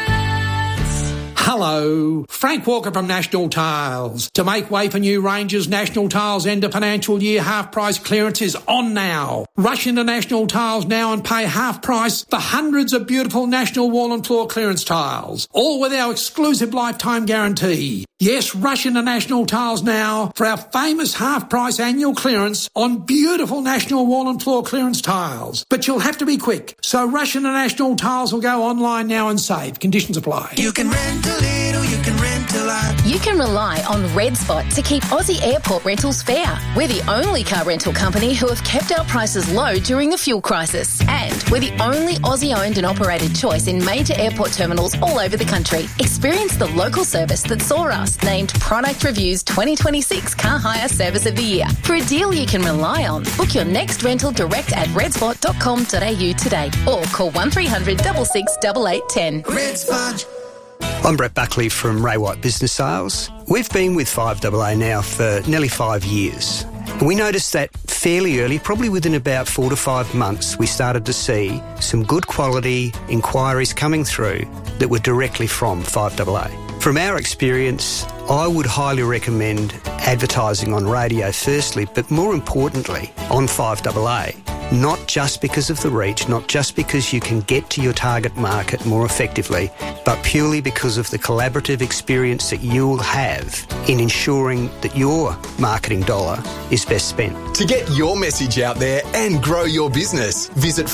Hello, Frank Walker from National Tiles. To make way for new ranges, National Tiles end of financial year half price clearance is on now. Rush into National Tiles now and pay half price for hundreds of beautiful National wall and floor clearance tiles, all with our exclusive lifetime guarantee. Yes, rush into National Tiles now for our famous half price annual clearance on beautiful National wall and floor clearance tiles. But you'll have to be quick, so rush into National Tiles or go online now and save. Conditions apply. You can rent a little, you can rent a lot. You can rely on Red Spot to keep Aussie airport rentals fair. We're the only car rental company who have kept our prices low during the fuel crisis. And we're the only Aussie-owned and operated choice in major airport terminals all over the country. Experience the local service that saw us named Product Review's 2026 Car Hire Service of the Year. For a deal you can rely on, book your next rental direct at redspot.com.au today or call 1300 66 8810. Red Spot. I'm Brett Buckley from Ray White Business Sales. We've been with 5AA now for nearly 5 years. We noticed that fairly early, probably within about 4 to 5 months, we started to see some good quality inquiries coming through that were directly from 5AA. From our experience, I would highly recommend advertising on radio firstly, but more importantly on 5AA. Not just because of the reach, not just because you can get to your target market more effectively, but purely because of the collaborative experience that you'll have in ensuring that your marketing dollar is best spent. To get your message out there and grow your business, visit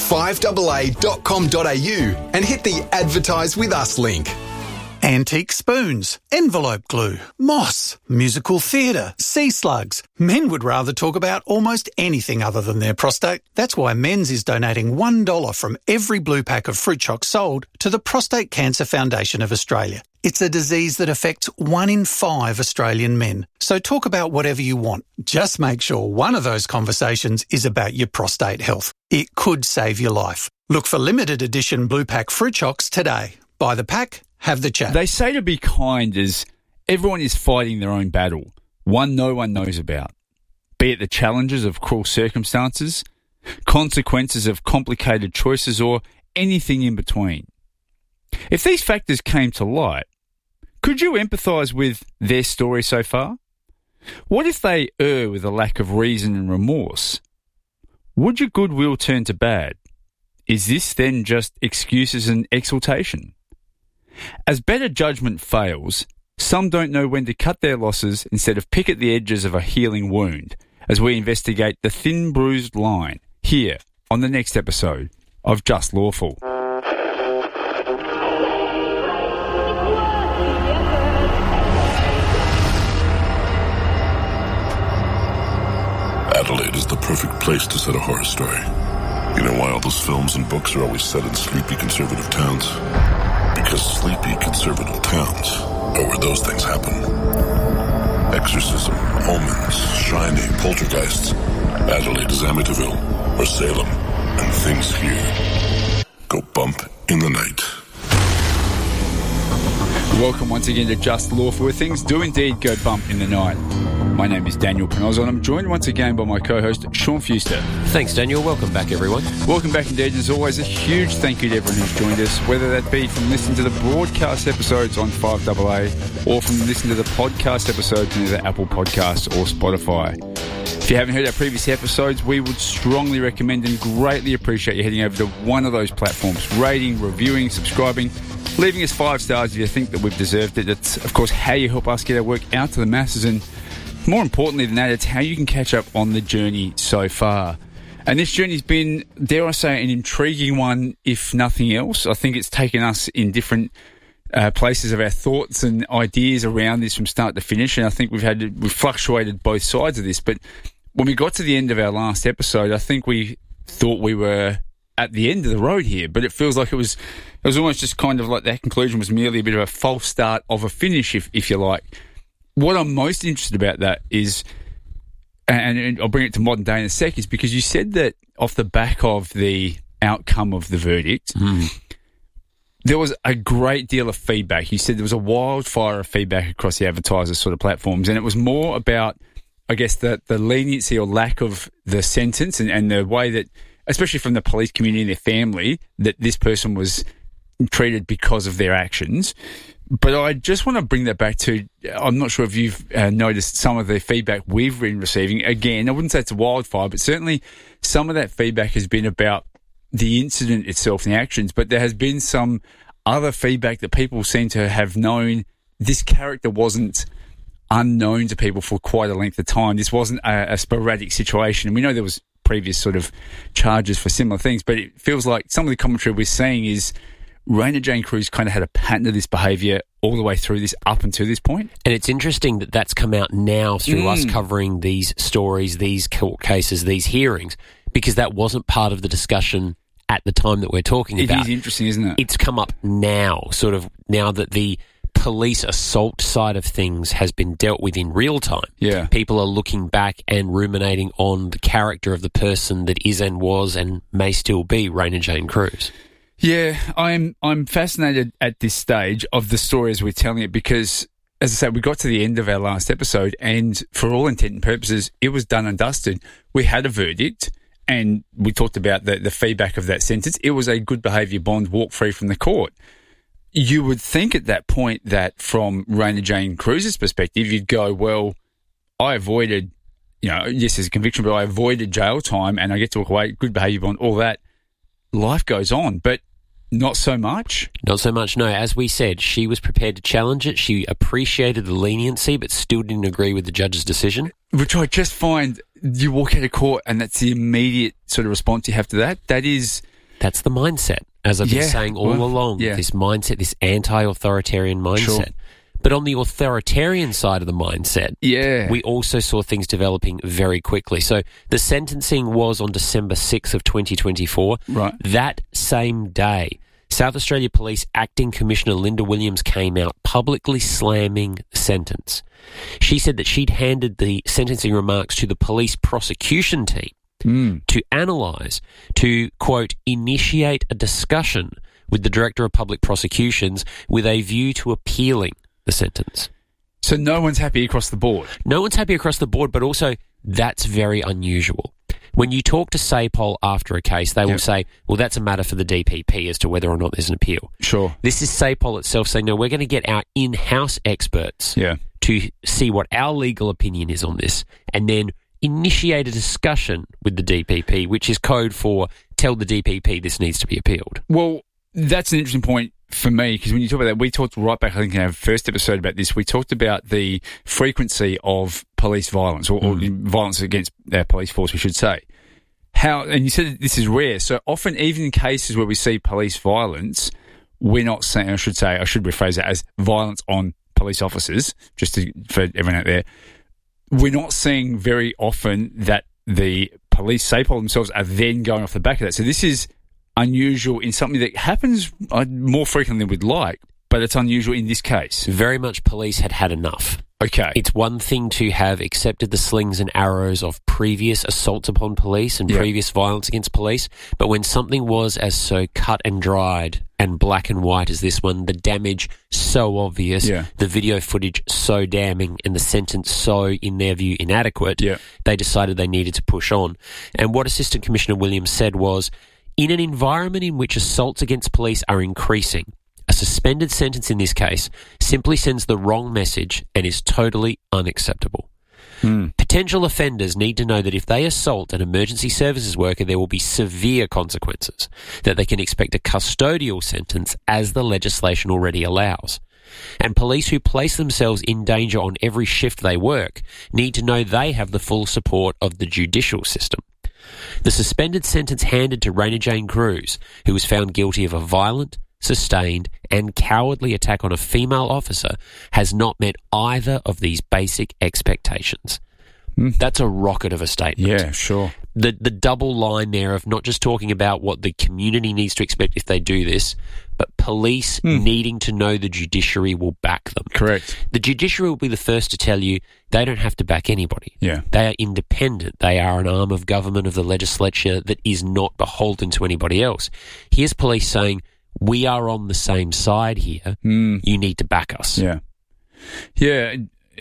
5AA.com.au and hit the Advertise With Us link. Antique spoons, envelope glue, moss, musical theatre, sea slugs. Men would rather talk about almost anything other than their prostate. That's why Men's is donating $1 from every blue pack of fruit chocs sold to the Prostate Cancer Foundation of Australia. It's a disease that affects 1 in 5 Australian men. So talk about whatever you want. Just make sure one of those conversations is about your prostate health. It could save your life. Look for limited edition blue pack fruit chocs today. Buy the pack. Have the chat. They say to be kind as everyone is fighting their own battle, one no one knows about, be it the challenges of cruel circumstances, consequences of complicated choices, or anything in between. If these factors came to light, could you empathise with their story so far? What if they err with a lack of reason and remorse? Would your goodwill turn to bad? Is this then just excuses and exaltation? As better judgment fails, some don't know when to cut their losses instead of pick at the edges of a healing wound as we investigate the thin bruised line here on the next episode of Just Lawful. Adelaide is the perfect place to set a horror story. You know why all those films and books are always set in sleepy conservative towns? Because sleepy conservative towns are where those things happen. Exorcism, omens, shining, poltergeists. Adelaide is Amityville or Salem, and things here go bump in the night. Welcome once again to Just Lawful, where things do indeed go bump in the night. My name is Daniel Penozzo, and I'm joined once again by my co-host, Sean Fuster. Thanks, Daniel. Welcome back, everyone. Welcome back indeed. As always, a huge thank you to everyone who's joined us, whether that be from listening to the broadcast episodes on 5AA or from listening to the podcast episodes on either Apple Podcasts or Spotify. If you haven't heard our previous episodes, we would strongly recommend and greatly appreciate you heading over to one of those platforms, rating, reviewing, subscribing, leaving us 5 stars if you think that we've deserved it. It's, of course, how you help us get our work out to the masses, and more importantly than that, it's how you can catch up on the journey so far. And this journey's been, dare I say, an intriguing one, if nothing else. I think it's taken us in different places of our thoughts and ideas around this from start to finish, and I think we've fluctuated both sides of this. But when we got to the end of our last episode, I think we thought we were at the end of the road here, but it feels like it was almost just kind of like that conclusion was merely a bit of a false start of a finish, if you like. What I'm most interested about that is, and I'll bring it to modern day in a sec, is because you said that off the back of the outcome of the verdict, there was a great deal of feedback. You said there was a wildfire of feedback across the advertisers sort of platforms, and it was more about, I guess, the leniency or lack of the sentence and the way that, especially from the police community and their family, that this person was treated because of their actions. But I just want to bring that back to, I'm not sure if you've noticed some of the feedback we've been receiving. Again, I wouldn't say it's a wildfire, but certainly some of that feedback has been about the incident itself and the actions, but there has been some other feedback that people seem to have known this character wasn't unknown to people for quite a length of time. This wasn't a sporadic situation. And we know there was previous sort of charges for similar things, but it feels like some of the commentary we're seeing is Raina Jane Cruz kind of had a pattern of this behaviour all the way through this, up until this point. And it's interesting that that's come out now through us covering these stories, these court cases, these hearings, because that wasn't part of the discussion at the time that we're talking about. It is interesting, isn't it? It's come up now, sort of now that the police assault side of things has been dealt with in real time. Yeah. People are looking back and ruminating on the character of the person that is and was and may still be Raina Jane Cruz. Yeah, I'm fascinated at this stage of the story as we're telling it because, as I said, we got to the end of our last episode and for all intent and purposes, it was done and dusted. We had a verdict and we talked about the feedback of that sentence. It was a good behaviour bond, walk free from the court. You would think at that point that from Raina Jane Cruz's perspective, you'd go, well, I avoided, yes, there's a conviction, but I avoided jail time and I get to walk away, good behaviour bond, all that. Life goes on, but not so much. Not so much, no. As we said, she was prepared to challenge it. She appreciated the leniency, but still didn't agree with the judge's decision. Which I just find, you walk out of court and that's the immediate sort of response you have to that. That's the mindset, as I've been saying all along. This mindset, this anti-authoritarian mindset. Sure. But on the authoritarian side of the mindset, we also saw things developing very quickly. So the sentencing was on December 6th of 2024. Right. That same day, South Australia Police Acting Commissioner Linda Williams came out publicly slamming the sentence. She said that she'd handed the sentencing remarks to the police prosecution team to analyse, to, quote, initiate a discussion with the Director of Public Prosecutions with a view to appealing the sentence. So no one's happy across the board? No one's happy across the board, but also that's very unusual. When you talk to SAPOL after a case, they will say, well, that's a matter for the DPP as to whether or not there's an appeal. Sure. This is SAPOL itself saying, no, we're going to get our in-house experts to see what our legal opinion is on this and then initiate a discussion with the DPP, which is code for tell the DPP this needs to be appealed. Well, that's an interesting point for me, because when you talk about that, we talked right back, I think, in our first episode about this. We talked about the frequency of police violence, or violence against our police force, we should say. And you said this is rare. So often, even in cases where we see police violence, we're not saying, I should rephrase it as violence on police officers, for everyone out there. We're not seeing very often that the police, SAPOL themselves, are then going off the back of that. So this is unusual in something that happens more frequently than we'd like, but it's unusual in this case. Very much police had enough. Okay. It's one thing to have accepted the slings and arrows of previous assaults upon police and previous violence against police, but when something was as so cut and dried and black and white as this one, the damage so obvious, the video footage so damning, and the sentence so, in their view, inadequate, they decided they needed to push on. And what Assistant Commissioner Williams said was, in an environment in which assaults against police are increasing, a suspended sentence in this case simply sends the wrong message and is totally unacceptable. Potential offenders need to know that if they assault an emergency services worker, there will be severe consequences, that they can expect a custodial sentence as the legislation already allows. And police who place themselves in danger on every shift they work need to know they have the full support of the judicial system. The suspended sentence handed to Raina Jane Cruz, who was found guilty of a violent, sustained and cowardly attack on a female officer, has not met either of these basic expectations. That's a rocket of a statement. Yeah, sure. The double line there of not just talking about what the community needs to expect if they do this, but police needing to know the judiciary will back them. Correct. The judiciary will be the first to tell you they don't have to back anybody. Yeah. They are independent. They are an arm of government, of the legislature, that is not beholden to anybody else. Here's police saying, we are on the same side here. You need to back us. Yeah. Yeah.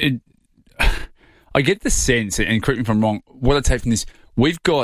I get the sense, and correct me if I'm wrong, what I take from this, we've got,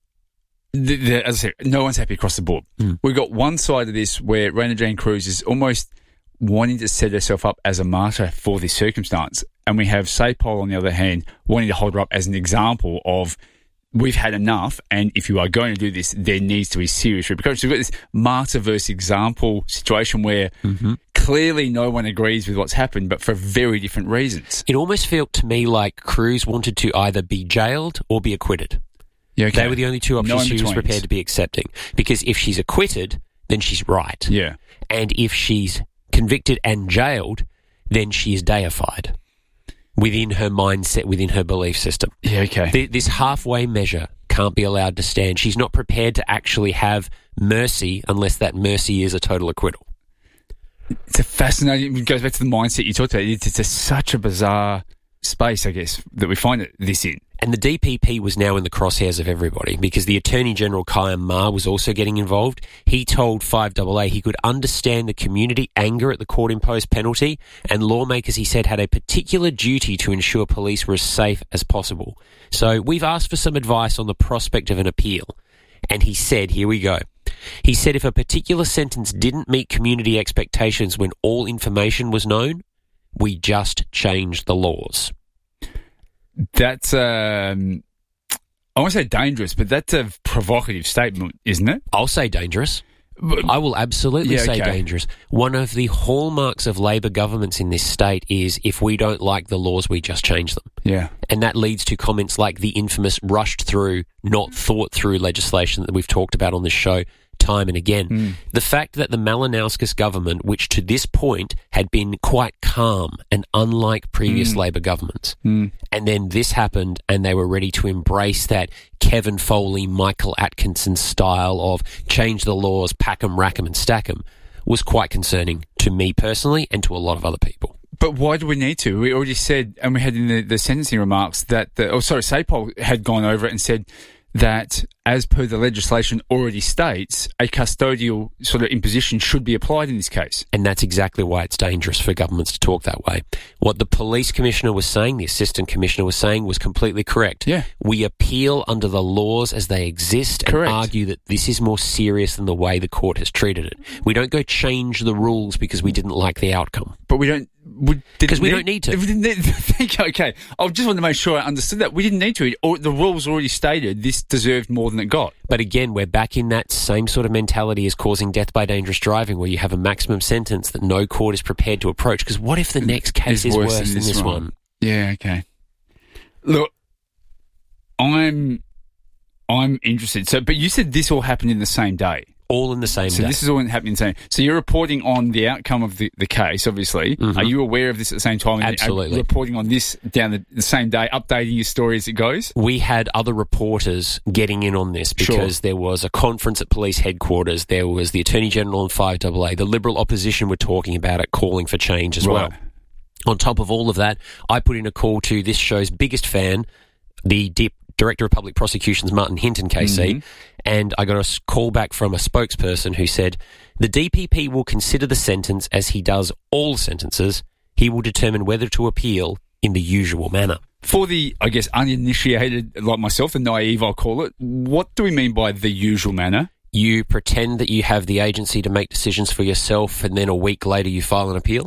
as I said, no one's happy across the board. We've got one side of this where Raina Jane Cruz is almost wanting to set herself up as a martyr for this circumstance. And we have Sapol, on the other hand, wanting to hold her up as an example of, we've had enough, and if you are going to do this, there needs to be serious repercussions. So we've got this martyr versus example situation where clearly no one agrees with what's happened, but for very different reasons. It almost felt to me like Cruz wanted to either be jailed or be acquitted. Yeah, okay. They were the only two options she was prepared to be accepting. Because if she's acquitted, then she's right. Yeah. And if she's convicted and jailed, then she is deified within her mindset, within her belief system. Yeah, okay. This halfway measure can't be allowed to stand. She's not prepared to actually have mercy unless that mercy is a total acquittal. It's a fascinating, it goes back to the mindset you talked about. It's such a bizarre space, I guess, that we find this in. And the DPP was now in the crosshairs of everybody because the Attorney General, Kayam Ma, was also getting involved. He told 5AA he could understand the community anger at the court-imposed penalty, and lawmakers, he said, had a particular duty to ensure police were as safe as possible. So we've asked for some advice on the prospect of an appeal. And he said, here we go. He said if a particular sentence didn't meet community expectations when all information was known, we just changed the laws. That's, I won't say dangerous, but that's a provocative statement, isn't it? I'll say dangerous. I will absolutely say dangerous. One of the hallmarks of Labor governments in this state is if we don't like the laws, we just change them. Yeah. And that leads to comments like the infamous rushed through, not thought through legislation that we've talked about on this show time and again. The fact that the Malinowskis government, which to this point had been quite calm and unlike previous Labor governments, and then this happened and they were ready to embrace that Kevin Foley, Michael Atkinson style of change the laws, pack 'em, rack 'em and stack 'em, was quite concerning to me personally and to a lot of other people. But why do we need to? We already said, and we had in the sentencing remarks that, Sapol had gone over it and said that as per the legislation already states, a custodial sort of imposition should be applied in this case. And that's exactly why it's dangerous for governments to talk that way. What the police commissioner was saying, the assistant commissioner was saying, was completely correct. Yeah. We appeal under the laws as they exist and argue that this is more serious than the way the court has treated it. We don't go change the rules because we didn't like the outcome. But we don't... Because we don't need to. Okay, I just wanted to make sure I understood that. We didn't need to. The rules already stated this deserved more than it got. But again, we're back in that same sort of mentality as causing death by dangerous driving, where you have a maximum sentence that no court is prepared to approach. Because what if the next case is worse than this one? Yeah, okay. Look, I'm interested. So, but you said this all happened in the same day. All in the same day. So this is all happening in the same. So you're reporting on the outcome of the case, obviously. Are you aware of this at the same time? Absolutely. Reporting on this down the same day, updating your story as it goes? We had other reporters getting in on this because there was a conference at police headquarters. There was the Attorney General and 5AA. The Liberal opposition were talking about it, calling for change as well. On top of all of that, I put in a call to this show's biggest fan, the Director of Public Prosecutions, Martin Hinton, KC, and I got a call back from a spokesperson who said, the DPP will consider the sentence as he does all sentences. He will determine whether to appeal in the usual manner. For the, I guess, uninitiated like myself, the naive I'll call it, what do we mean by the usual manner? You pretend that you have the agency to make decisions for yourself and then a week later you file an appeal?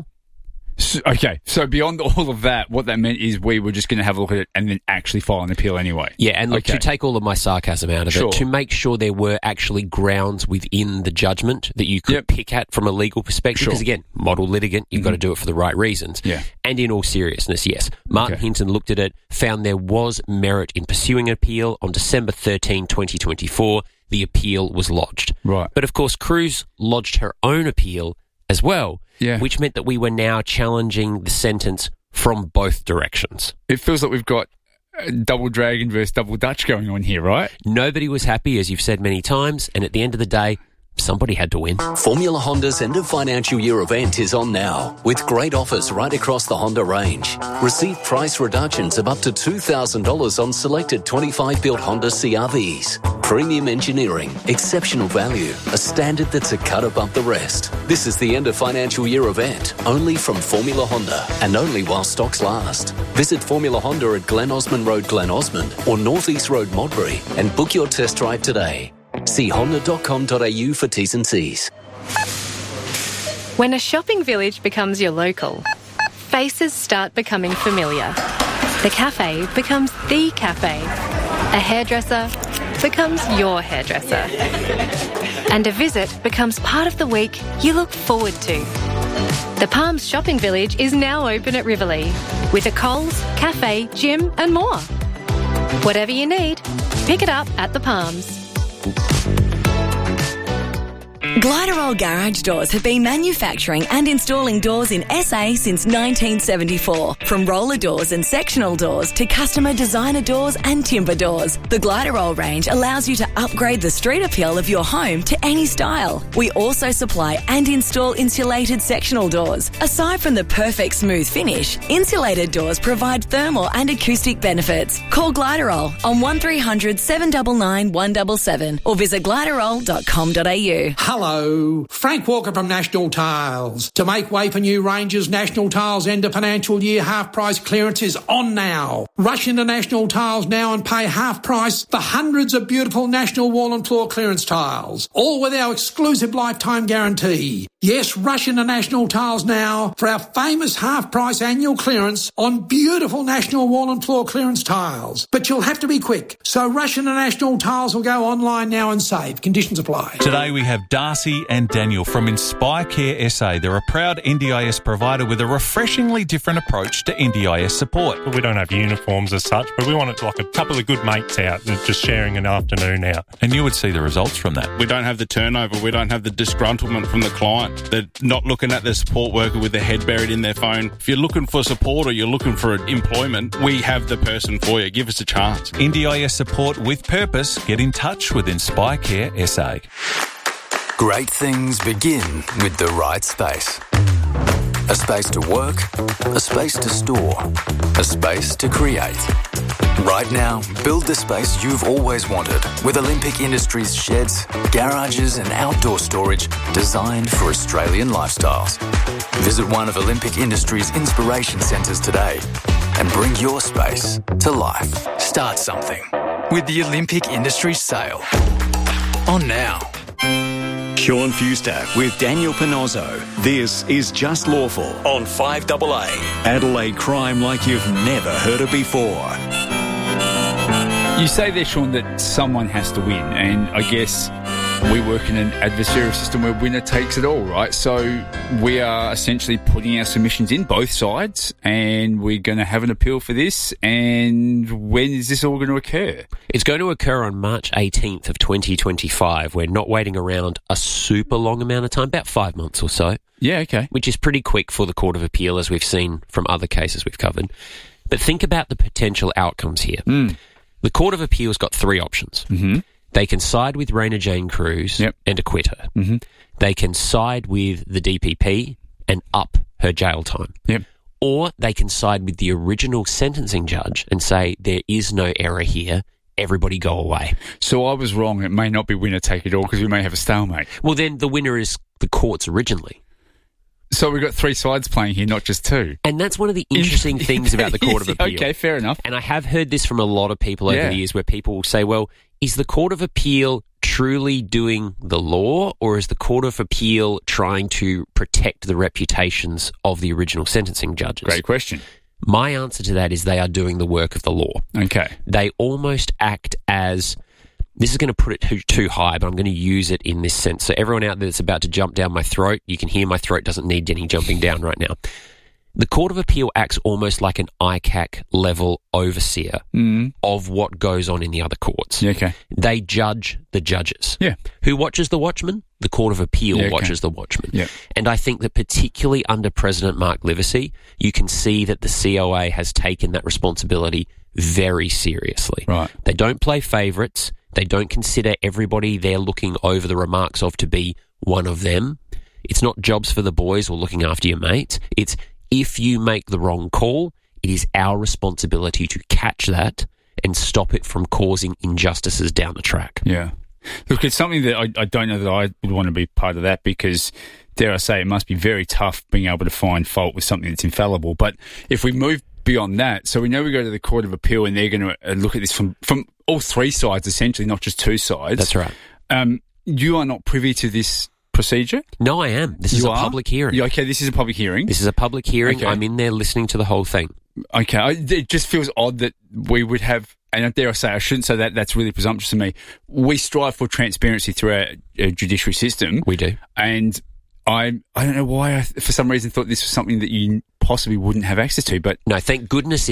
So beyond all of that, what that meant is we were just going to have a look at it and then actually file an appeal anyway. Yeah, and look, to take all of my sarcasm out of it, to make sure there were actually grounds within the judgment that you could pick at from a legal perspective, because again, model litigant, you've got to do it for the right reasons. Yeah. And in all seriousness, yes, Martin Hinton looked at it, found there was merit in pursuing an appeal. On December 13, 2024, the appeal was lodged. Right. But of course, Cruz lodged her own appeal as well, which meant that we were now challenging the sentence from both directions. It feels like we've got double dragon versus double Dutch going on here, right? Nobody was happy, as you've said many times, and at the end of the day, somebody had to win. Formula Honda's end of financial year event is on now, with great offers right across the Honda range. Receive price reductions of up to $2,000 on selected 25-built Honda CR-Vs. Premium engineering, exceptional value, a standard that's a cut above the rest. This is the end of financial year event, only from Formula Honda, and only while stocks last. Visit Formula Honda at Glen Osmond Road, Glen Osmond, or North East Road, Modbury, and book your test drive today. See honda.com.au for T's and C's. When a shopping village becomes your local, faces start becoming familiar. The cafe becomes the cafe. A hairdresser becomes your hairdresser. And a visit becomes part of the week you look forward to. The Palms Shopping Village is now open at Riverlea, with a Coles, cafe, gym and more. Whatever you need, pick it up at the Palms. Gliderol Garage Doors have been manufacturing and installing doors in SA since 1974. From roller doors and sectional doors to customer designer doors and timber doors, the Gliderol range allows you to upgrade the street appeal of your home to any style. We also supply and install insulated sectional doors. Aside from the perfect smooth finish, insulated doors provide thermal and acoustic benefits. Call Gliderol on 1300 799 177 or visit gliderol.com.au. Hello, Frank Walker from National Tiles. To make way for new ranges, National Tiles' end of financial year half price clearance is on now. Rush into National Tiles now and pay half price for hundreds of beautiful National wall and floor clearance tiles, all with our exclusive lifetime guarantee. Yes, rush into National Tiles now for our famous half price annual clearance on beautiful National wall and floor clearance tiles. But you'll have to be quick, so rush into National Tiles or go online now and save. Conditions apply. Today we have Darcy and Daniel from Inspire Care SA. They're a proud NDIS provider with a refreshingly different approach to NDIS support. We don't have uniforms as such, but we want it like a couple of good mates out just sharing an afternoon out. And you would see the results from that. We don't have the turnover. We don't have the disgruntlement from the client. They're not looking at their support worker with their head buried in their phone. If you're looking for support or you're looking for employment, we have the person for you. Give us a chance. NDIS support with purpose. Get in touch with Inspire Care SA. Great things begin with the right space. A space to work, a space to store, a space to create. Right now, build the space you've always wanted with Olympic Industries sheds, garages and outdoor storage designed for Australian lifestyles. Visit one of Olympic Industries' inspiration centres today and bring your space to life. Start something with the Olympic Industries sale. On now. Sean Fewstack with Daniel Panozzo. This is Just Lawful on 5AA. Adelaide crime like you've never heard it before. You say there, Sean, that someone has to win, and I guess we work in an adversarial system where winner takes it all, right? So we are essentially putting our submissions in, both sides, and we're going to have an appeal for this. And when is this all going to occur? It's going to occur on March 18th of 2025. We're not waiting around a super long amount of time, about 5 months or so. Yeah, okay. Which is pretty quick for the Court of Appeal, as we've seen from other cases we've covered. But think about the potential outcomes here. The Court of Appeal's got three options. Mm-hmm. They can side with Raina Jane Cruz and acquit her. Mm-hmm. They can side with the DPP and up her jail time. Yep. Or they can side with the original sentencing judge and say there is no error here, everybody go away. So I was wrong. It may not be winner take it all because we may have a stalemate. Well, then the winner is the courts originally. So we've got three sides playing here, not just two. And that's one of the interesting things about the Court of Appeal. Okay, fair enough. And I have heard this from a lot of people over the years where people will say, well, is the Court of Appeal truly doing the law, or is the Court of Appeal trying to protect the reputations of the original sentencing judges? Great question. My answer to that is they are doing the work of the law. Okay. They almost act as... This is going to put it too high, but I'm going to use it in this sense. So everyone out there that's about to jump down my throat, you can hear my throat doesn't need any jumping down right now. The Court of Appeal acts almost like an ICAC level overseer of what goes on in the other courts. Yeah, okay. They judge the judges. Yeah. Who watches the Watchmen? The Court of Appeal watches the Watchmen. Yeah. And I think that particularly under President Mark Livesey, you can see that the COA has taken that responsibility very seriously. Right. They don't play favourites. They don't consider everybody they're looking over the remarks of to be one of them. It's not jobs for the boys or looking after your mates. It's if you make the wrong call, it is our responsibility to catch that and stop it from causing injustices down the track. Yeah. Look, it's something that I don't know that I would want to be part of that because, dare I say, it must be very tough being able to find fault with something that's infallible. But if we move beyond that, so we know we go to the Court of Appeal and they're going to look at this from all three sides, essentially, not just two sides. That's right. You are not privy to this procedure? No, I am. This is a public hearing. Yeah, okay, this is a public hearing. This is a public hearing. Okay. I'm in there listening to the whole thing. Okay. It just feels odd that we would have, and dare I say, I shouldn't say that, that's really presumptuous of me. We strive for transparency through our judiciary system. We do. And I don't know why I, for some reason, thought this was something that you possibly wouldn't have access to, but... No, thank goodness